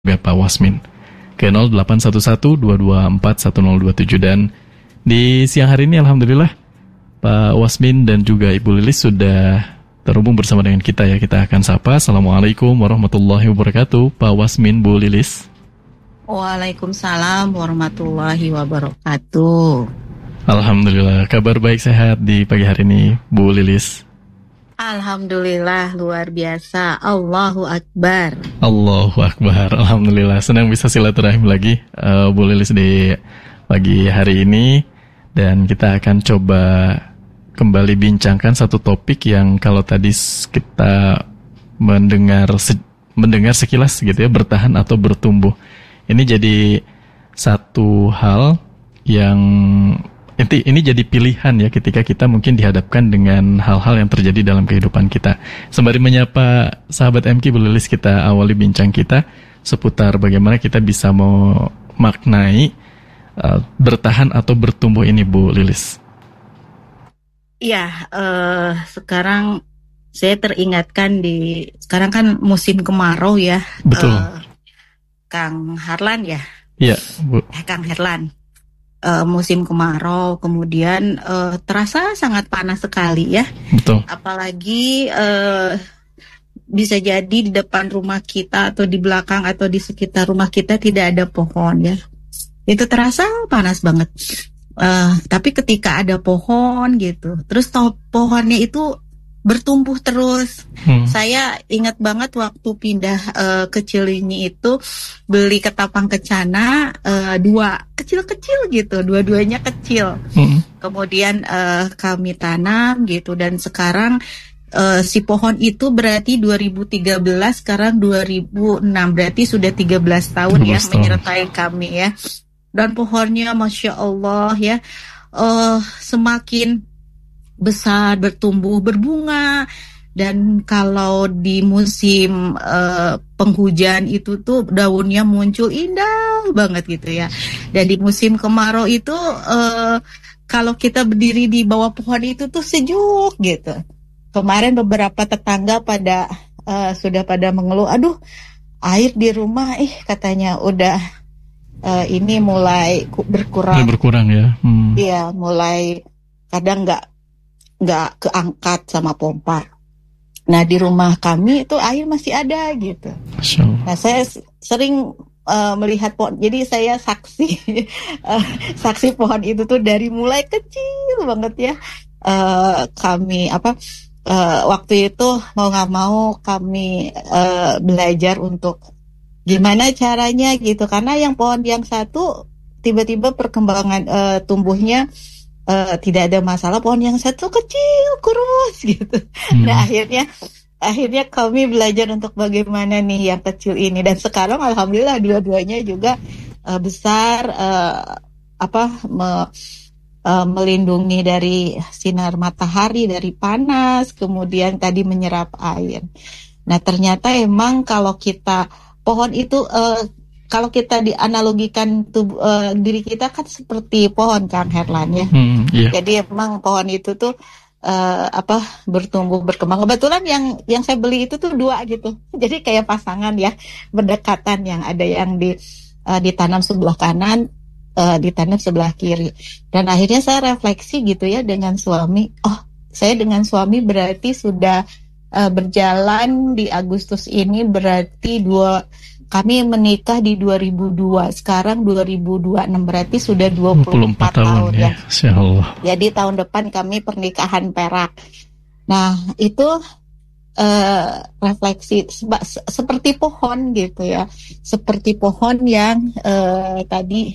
Pak Wasmin ke 0811-224-1027. Dan di siang hari ini alhamdulillah Pak Wasmin dan juga Ibu Lilis sudah terhubung bersama dengan kita ya. Kita akan sapa. Assalamualaikum warahmatullahi wabarakatuh Pak Wasmin, Bu Lilis. Waalaikumsalam warahmatullahi wabarakatuh. Alhamdulillah, kabar baik sehat di pagi hari ini Bu Lilis. Alhamdulillah, luar biasa. Allahu Akbar. Allahu Akbar. Alhamdulillah, senang bisa silaturahim lagi Bu Lilis di pagi hari ini. Dan kita akan coba kembali bincangkan satu topik yang kalau tadi kita mendengar sekilas gitu ya, bertahan atau bertumbuh. Ini jadi satu hal yang ini jadi pilihan ya ketika kita mungkin dihadapkan dengan hal-hal yang terjadi dalam kehidupan kita. Sembari menyapa sahabat MQ, Bu Lilis, kita awali bincang kita seputar bagaimana kita bisa memaknai bertahan atau bertumbuh ini, Bu Lilis. Iya, sekarang saya teringatkan sekarang kan musim kemarau ya. Betul. Kang Harlan ya? Iya, Bu. Kang Herlan. Musim kemarau, kemudian terasa sangat panas sekali ya. Betul. Apalagi bisa jadi di depan rumah kita atau di belakang atau di sekitar rumah kita tidak ada pohon ya. Itu terasa panas banget. Tapi ketika ada pohon gitu, terus pohonnya itu bertumbuh terus. Saya ingat banget waktu pindah ke Cileunyi itu beli ketapang kencana 2 kecil-kecil gitu, dua-duanya kecil. Kemudian kami tanam gitu, dan sekarang si pohon itu berarti 2013, sekarang 2006, berarti sudah 13 tahun ya menyertai kami ya. Dan pohonnya Masya Allah ya, semakin besar, bertumbuh, berbunga. Dan kalau di musim penghujan itu tuh daunnya muncul indah banget gitu ya. Dan di musim kemarau itu kalau kita berdiri di bawah pohon itu tuh sejuk gitu. Kemarin beberapa tetangga sudah pada mengeluh, aduh air di rumah katanya udah ini mulai berkurang. Berkurang ya. Iya, mulai kadang nggak keangkat sama pompa. Nah di rumah kami itu air masih ada gitu. Nah saya sering melihat pohon, jadi saya saksi pohon itu tuh dari mulai kecil banget ya. Kami waktu itu mau nggak mau kami belajar untuk gimana caranya gitu, karena yang pohon yang satu tiba-tiba perkembangan tumbuhnya tidak ada masalah, pohon yang satu kecil kurus gitu. Nah akhirnya kami belajar untuk bagaimana nih yang kecil ini, dan sekarang alhamdulillah dua-duanya juga besar, melindungi dari sinar matahari, dari panas, kemudian tadi menyerap air. Nah ternyata emang kalau kita pohon itu kalau kita dianalogikan diri kita kan seperti pohon, Kang Herlan ya. Yeah. Jadi emang pohon itu tuh bertumbuh, berkembang. Kebetulan yang saya beli itu tuh 2 gitu. Jadi kayak pasangan ya, berdekatan, yang ada yang ditanam sebelah kanan, ditanam sebelah kiri. Dan akhirnya saya refleksi gitu ya dengan suami. Oh, saya dengan suami berarti sudah berjalan di Agustus ini berarti kami menikah di 2002, sekarang 2026, berarti sudah 24 tahun ya. Insyaallah. Jadi tahun depan kami pernikahan perak. Nah itu refleksi seperti pohon gitu ya, seperti pohon yang tadi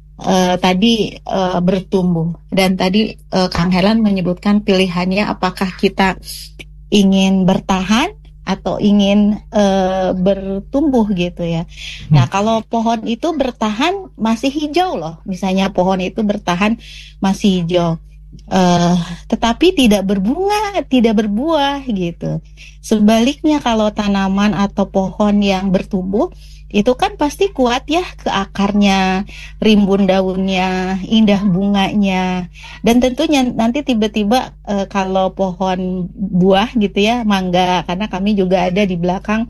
bertumbuh. Dan tadi Kang Herlan menyebutkan pilihannya, apakah kita ingin bertahan atau ingin bertumbuh gitu ya. Nah kalau pohon itu bertahan masih hijau loh, misalnya pohon itu bertahan masih hijau, tetapi tidak berbunga, tidak berbuah gitu. Sebaliknya kalau tanaman atau pohon yang bertumbuh itu kan pasti kuat ya ke akarnya, rimbun daunnya, indah bunganya. Dan tentunya nanti tiba-tiba kalau pohon buah gitu ya, mangga, karena kami juga ada di belakang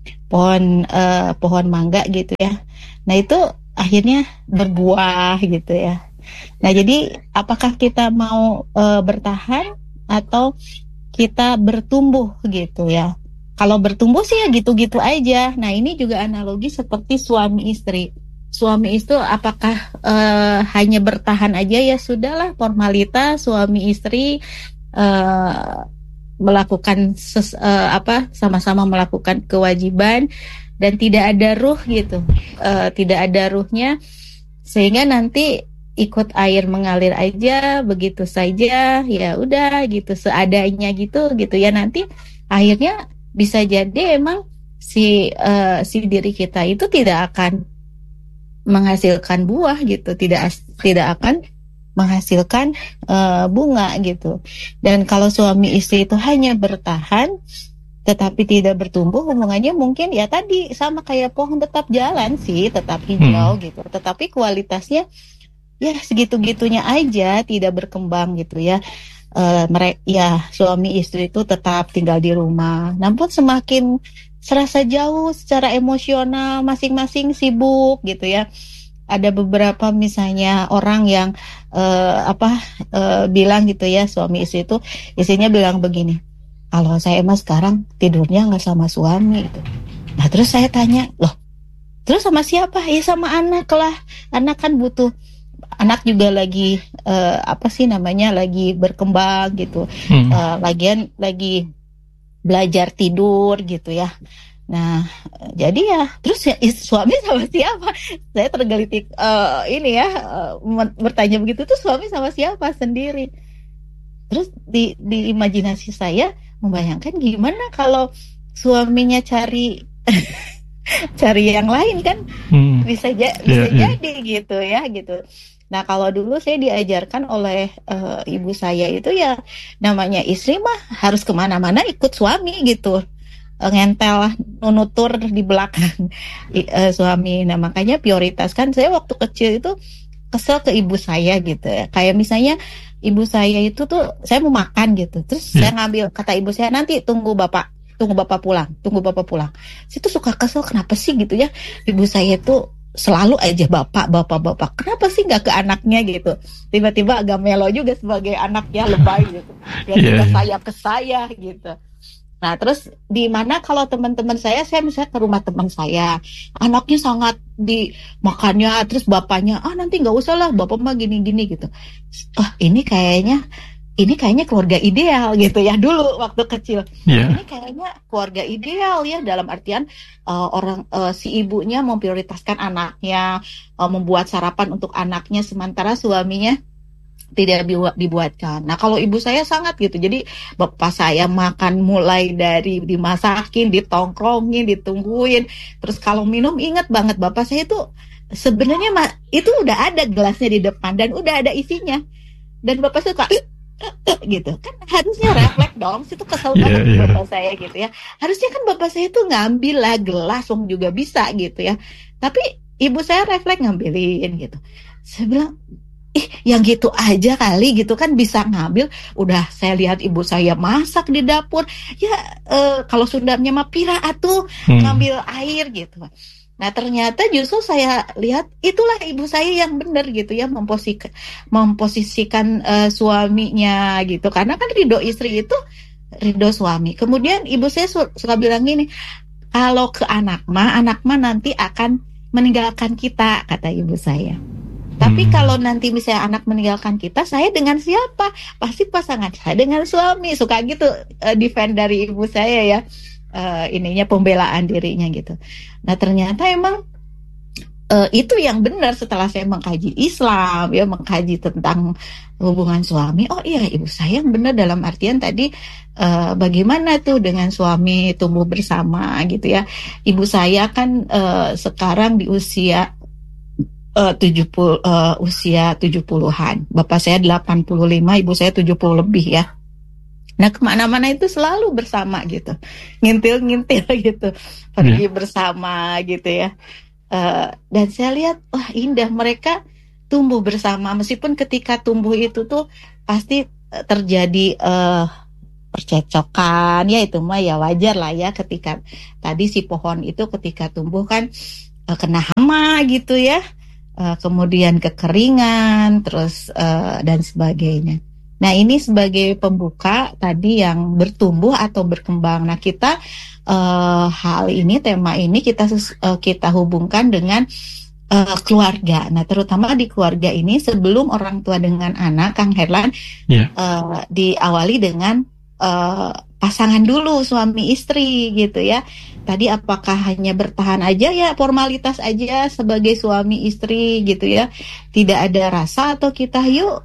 pohon mangga gitu ya. Nah itu akhirnya berbuah gitu ya. Nah jadi apakah kita mau bertahan atau kita bertumbuh gitu ya? Kalau bertumbuh sih ya gitu-gitu aja. Nah ini juga analogi seperti suami istri. Suami itu apakah hanya bertahan aja ya sudahlah formalitas suami istri eh, melakukan sama-sama melakukan kewajiban dan tidak ada ruh gitu. Tidak ada ruhnya sehingga nanti ikut air mengalir aja begitu saja ya udah gitu seadanya gitu ya nanti akhirnya bisa jadi emang si diri kita itu tidak akan menghasilkan buah gitu tidak akan menghasilkan bunga gitu. Dan kalau suami istri itu hanya bertahan tetapi tidak bertumbuh hubungannya mungkin ya tadi sama kayak pohon tetap jalan sih tetap hijau gitu tetapi kualitasnya ya segitu-gitunya aja tidak berkembang gitu ya. Mereka ya suami istri itu tetap tinggal di rumah namun semakin serasa jauh secara emosional masing-masing sibuk gitu ya. Ada beberapa misalnya orang yang bilang gitu ya suami istri itu istrinya bilang begini, kalau saya emang sekarang tidurnya nggak sama suami gitu. Nah terus saya tanya loh terus sama siapa? Ya sama anak lah, anak kan butuh, anak juga lagi lagi berkembang gitu. Lagian lagi belajar tidur gitu ya. Nah, jadi ya terus ya suami sama siapa? Saya tergelitik bertanya begitu tuh suami sama siapa sendiri. Terus di imajinasi saya membayangkan gimana kalau suaminya cari cari yang lain kan bisa jadi gitu ya gitu. Nah kalau dulu saya diajarkan oleh ibu saya itu ya namanya istri mah harus kemana-mana ikut suami gitu, ngentel nutur di belakang suami. Nah makanya prioritaskan saya waktu kecil itu kesel ke ibu saya gitu ya. Kayak misalnya ibu saya itu tuh saya mau makan gitu, terus saya ngambil kata ibu saya nanti tunggu bapak pulang. Saya tuh suka kesel kenapa sih gitu ya. Ibu saya tuh selalu aja bapak. Kenapa sih nggak ke anaknya gitu? Tiba-tiba agak melo juga sebagai anaknya lebay gitu. Ya saya ke saya gitu. Nah terus di mana kalau teman-teman saya misalnya ke rumah teman saya, anaknya sangat di makannya, terus bapaknya nanti nggak usah lah, bapak mah gini-gini gitu. Ini kayaknya keluarga ideal gitu ya dulu waktu kecil. Ini kayaknya keluarga ideal ya dalam artian si ibunya memprioritaskan anaknya, membuat sarapan untuk anaknya sementara suaminya tidak dibuatkan. Nah kalau ibu saya sangat gitu. Jadi bapak saya makan mulai dari dimasakin, ditongkrongin, ditungguin. Terus kalau minum ingat banget bapak saya itu sebenarnya itu udah ada gelasnya di depan dan udah ada isinya. Dan bapak suka gitu kan harusnya refleks dong, situ kesel banget bapak saya gitu ya. Harusnya kan bapak saya tuh ngambil lah gelas juga bisa gitu ya. Tapi ibu saya refleks ngambilin gitu. Saya bilang yang gitu aja kali gitu kan bisa ngambil. Udah saya lihat ibu saya masak di dapur ya, kalau Sundanya mah pira atuh ngambil air gitu. Nah ternyata justru saya lihat itulah ibu saya yang benar gitu ya, memposisikan suaminya gitu, karena kan ridho istri itu ridho suami. Kemudian ibu saya suka bilang gini, kalau ke anak mah nanti akan meninggalkan kita, kata ibu saya. Tapi kalau nanti misalnya anak meninggalkan kita, saya dengan siapa? Pasti pasangan saya dengan suami. Suka gitu defend dari ibu saya ya, pembelaan dirinya gitu. Nah ternyata emang itu yang benar setelah saya mengkaji Islam ya, mengkaji tentang hubungan suami. Oh iya, ibu saya yang benar dalam artian tadi bagaimana tuh dengan suami tumbuh bersama gitu ya. Ibu saya kan sekarang di usia 70-an. Bapak saya 85, ibu saya 70 lebih ya. Nah kemana-mana itu selalu bersama gitu, ngintil-ngintil gitu, pergi bersama gitu ya. Dan saya lihat wah indah, mereka tumbuh bersama meskipun ketika tumbuh itu tuh pasti terjadi percecokan, ya itu mah ya wajar lah ya, ketika tadi si pohon itu ketika tumbuh kan kena hama gitu ya, kemudian kekeringan, terus dan sebagainya. Nah ini sebagai pembuka tadi yang bertumbuh atau berkembang. Nah kita hal ini, tema ini kita hubungkan dengan keluarga. Nah terutama di keluarga ini sebelum orang tua dengan anak, Kang Herlan, diawali dengan pasangan dulu, suami istri gitu ya. Tadi apakah hanya bertahan aja ya, formalitas aja sebagai suami istri gitu ya, tidak ada rasa, atau kita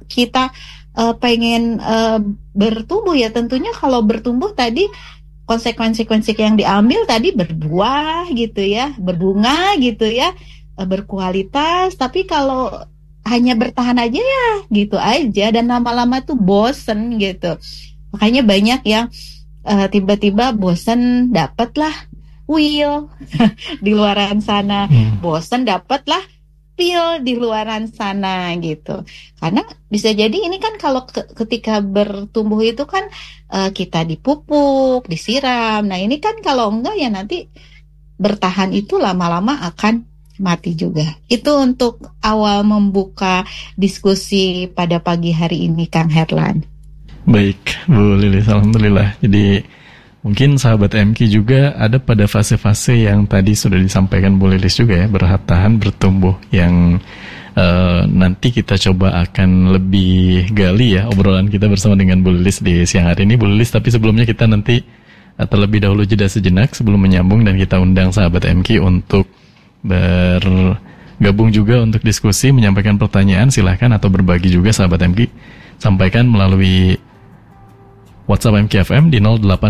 pengen bertumbuh ya. Tentunya kalau bertumbuh tadi konsekuensi yang diambil tadi berbuah gitu ya, berbunga gitu ya, berkualitas. Tapi kalau hanya bertahan aja ya gitu aja, dan lama-lama tuh bosen gitu. Makanya banyak yang tiba-tiba bosen dapatlah wheel di luaran sana, bosen dapatlah pil di luaran sana gitu. Karena bisa jadi ini kan kalau ketika bertumbuh itu kan kita dipupuk, disiram. Nah ini kan kalau enggak ya nanti bertahan itu lama-lama akan mati juga. Itu untuk awal membuka diskusi pada pagi hari ini, Kang Herlan. Baik, Bu Lilis, alhamdulillah. Jadi mungkin sahabat MQ juga ada pada fase-fase yang tadi sudah disampaikan Bu Lilis juga ya, bertahan, bertumbuh, yang nanti kita coba akan lebih gali ya obrolan kita bersama dengan Bu Lilis di siang hari ini. Bu Lilis, tapi sebelumnya kita nanti terlebih dahulu jeda sejenak sebelum menyambung, dan kita undang sahabat MQ untuk bergabung juga untuk diskusi, menyampaikan pertanyaan, silahkan, atau berbagi juga sahabat MQ. Sampaikan melalui WhatsApp MKFM di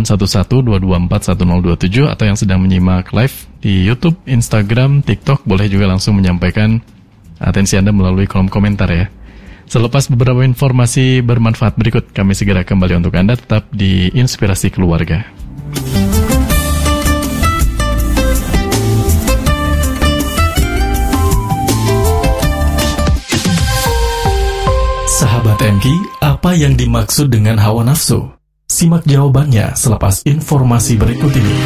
0811-224-1027, atau yang sedang menyimak live di YouTube, Instagram, TikTok, boleh juga langsung menyampaikan atensi Anda melalui kolom komentar ya. Selepas beberapa informasi bermanfaat berikut, kami segera kembali untuk Anda, tetap di Inspirasi Keluarga. Sahabat MQ, apa yang dimaksud dengan hawa nafsu? Simak jawabannya selepas informasi berikut ini.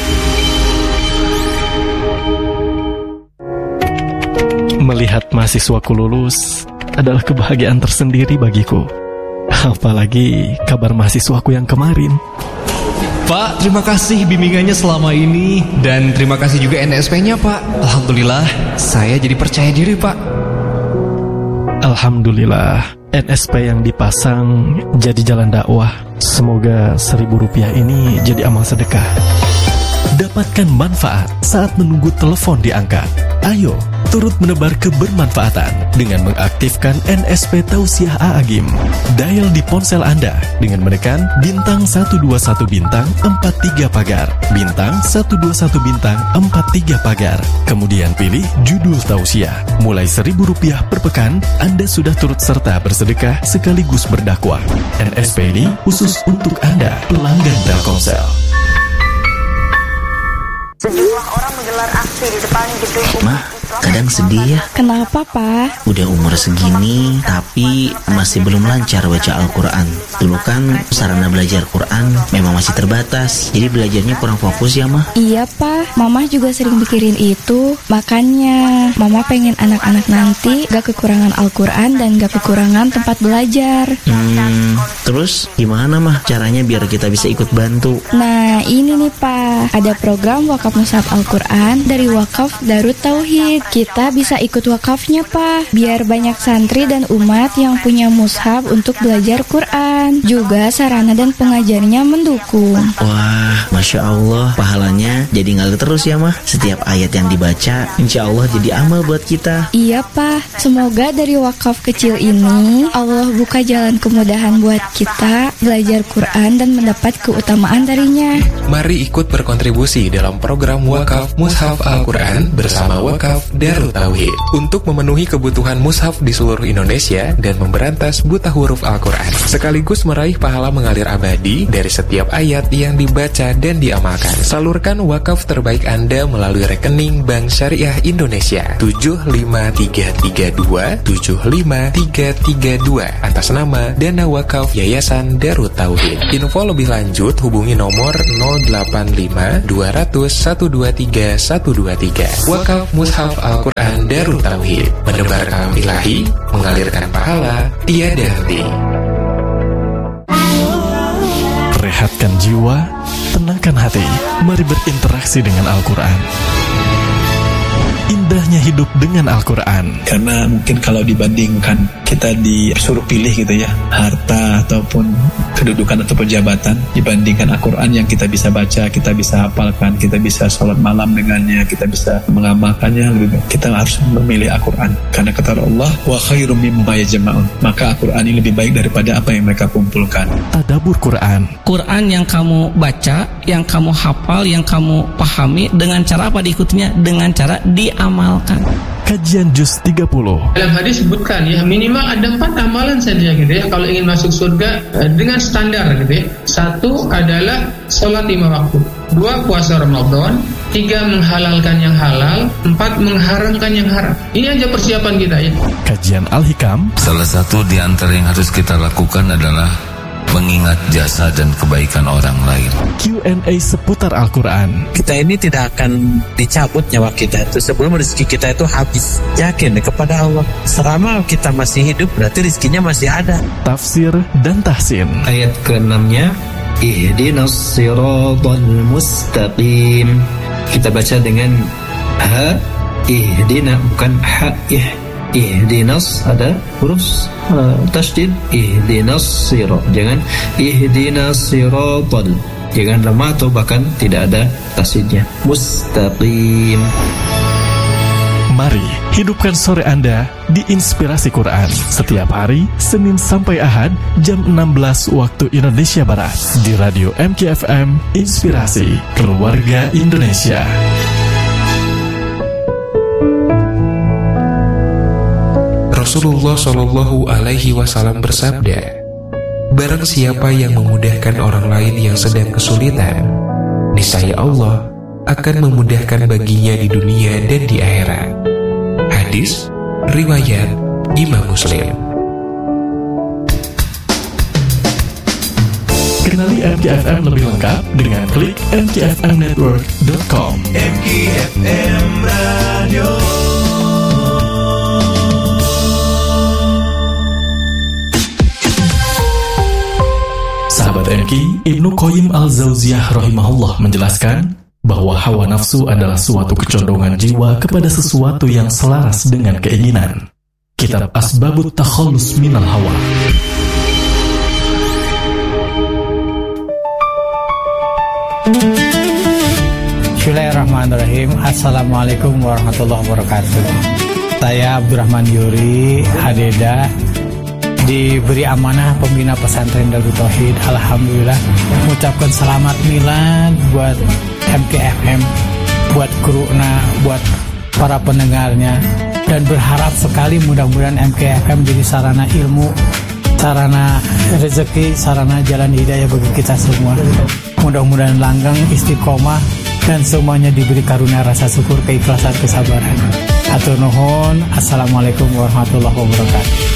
Melihat mahasiswaku lulus adalah kebahagiaan tersendiri bagiku. Apalagi kabar mahasiswaku yang kemarin. Pak, terima kasih bimbingannya selama ini. Dan terima kasih juga NSP-nya, Pak. Alhamdulillah, saya jadi percaya diri, Pak. Alhamdulillah, NSP yang dipasang jadi jalan dakwah. Semoga Rp1.000 ini jadi amal sedekah. Dapatkan manfaat saat menunggu telepon diangkat. Ayo, turut menebar kebermanfaatan dengan mengaktifkan NSP Tausiah A'agim. Dial di ponsel Anda dengan menekan bintang 121 bintang 43 pagar, bintang 121 bintang 43 pagar. Kemudian pilih judul Tausiah. Mulai Rp1.000 per pekan, Anda sudah turut serta bersedekah sekaligus berdakwah. NSP ini khusus untuk Anda, pelanggan Telkomsel. Sejumlah orang menggelar aksi di depan gedung Mah, kadang sedih ya. Kenapa, Pak? Udah umur segini, tapi masih belum lancar baca Al-Quran. Dulu kan sarana belajar Quran memang masih terbatas, jadi belajarnya kurang fokus ya, Mah. Iya, Pak. Mama juga sering pikirin itu. Makanya, Mama pengen anak-anak nanti gak kekurangan Al-Quran dan gak kekurangan tempat belajar. Terus gimana, Mah, caranya biar kita bisa ikut bantu? Nah, ini nih, Pak. Ada program wakaf mushaf Al-Quran dari Wakaf Darut Tauhid. Kita bisa ikut wakafnya, Pak, biar banyak santri dan umat yang punya mushaf untuk belajar Quran. Juga sarana dan pengajarnya mendukung. Wah, Masya Allah, pahalanya jadi ngalir terus ya, Mah. Setiap ayat yang dibaca, insya Allah jadi amal buat kita. Iya, Pak. Semoga dari wakaf kecil ini Allah buka jalan kemudahan buat kita belajar Quran dan mendapat keutamaan darinya. Mari ikut berkontribusi dalam program Wakaf Mushaf Al-Quran bersama Wakaf Darut Tauhid untuk memenuhi kebutuhan mushaf di seluruh Indonesia dan memberantas buta huruf Al-Quran, sekaligus sekaligus meraih pahala mengalir abadi dari setiap ayat yang dibaca dan diamalkan. Salurkan wakaf terbaik Anda melalui rekening Bank Syariah Indonesia 75332 atas nama Dana Wakaf Yayasan Darut Tauhid. Info lebih lanjut hubungi nomor 085 200 123 123. Wakaf Mushaf Al-Quran Darut Tauhid, menebar kalam ilahi, mengalirkan pahala tiada henti. Rehatkan jiwa, tenangkan hati. Mari berinteraksi dengan Al-Quran. Indahnya hidup dengan Al-Quran. Karena mungkin kalau dibandingkan kita disuruh pilih gitu ya, harta ataupun kedudukan ataupun jabatan, dibandingkan Al-Quran yang kita bisa baca, kita bisa hafalkan, kita bisa sholat malam dengannya, kita bisa mengamalkannya, lebih baik kita harus memilih Al-Quran. Karena kata Allah, wa khairum mimma yajma'un, maka Al-Quran ini lebih baik daripada apa yang mereka kumpulkan. Tadabbur Quran. Quran yang kamu baca, yang kamu hafal, yang kamu pahami, dengan cara apa diikutinya? Dengan cara diamalkan. Kajian Juz 30. Dalam hadis sebutkan ya, minimal ada 4 amalan saja gitu ya kalau ingin masuk surga dengan standar gitu ya. 1 adalah sholat 5 waktu, 2 puasa Ramadan, 3 menghalalkan yang halal, 4 mengharamkan yang haram. Ini aja persiapan kita ya. Kajian Al-Hikam. Salah satu di antara yang harus kita lakukan adalah mengingat jasa dan kebaikan orang lain. Q&A seputar Al-Quran. Kita ini tidak akan dicabut nyawa kita itu sebelum rezeki kita itu habis. Yakin kepada Allah, selama kita masih hidup berarti rezekinya masih ada. Tafsir dan tahsin. Ayat ke-6-nya, ihdinas siratal mustaqim. Kita baca dengan ha, ihdina, bukan ha, ihdinas, ada huruf tasydid, ihdinas sirat, jangan ihdinas siratal, jangan lemah atau bahkan tidak ada tasydidnya, mustaqim. Mari hidupkan sore Anda di Inspirasi Quran setiap hari Senin sampai Ahad jam 16 waktu Indonesia Barat di Radio MKFM Inspirasi Keluarga Indonesia. Rasulullah Shallallahu Alaihi Wasallam bersabda, barang siapa yang memudahkan orang lain yang sedang kesulitan, niscaya Allah akan memudahkan baginya di dunia dan di akhirat. Hadis riwayat Imam Muslim. Kenali MKFM lebih lengkap dengan klik mkfmnetwork.com. MKFM Radio. Sahabat MK, Ibnu Qayyim Al-Jauziyah rahimahullah menjelaskan bahwa hawa nafsu adalah suatu kecondongan jiwa kepada sesuatu yang selaras dengan keinginan. Kitab Asbabut Takhallus Minal Hawa. Bismillahirrahmanirrahim. Assalamualaikum warahmatullahi wabarakatuh. Saya Abdurrahman Yuri Hadeda, diberi amanah pembina pesantren Darut Tauhid. Alhamdulillah, mengucapkan selamat milad buat MKFM, buat kruna, buat para pendengarnya, dan berharap sekali mudah-mudahan MKFM jadi sarana ilmu, sarana rezeki, sarana jalan hidayah bagi kita semua. Mudah-mudahan langgeng, istiqomah, dan semuanya diberi karunia rasa syukur, keikhlasan, kesabaran. Hatur nuhun. Assalamualaikum warahmatullahi wabarakatuh.